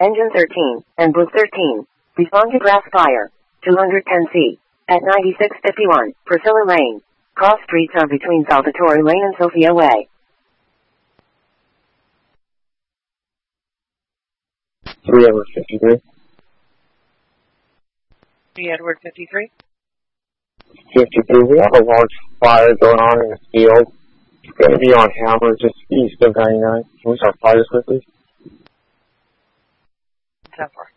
Engine 13, and Booth 13. Respond to grass fire. 210C. At 9651, Priscilla Lane. Cross streets are between Salvatore Lane and Sophia Way. 3 Edward 53. 3 Edward 53. 53. We have a large fire going on in the field. It's going to be on Hammer, just east of 99. Can we start fire quickly? 10-4.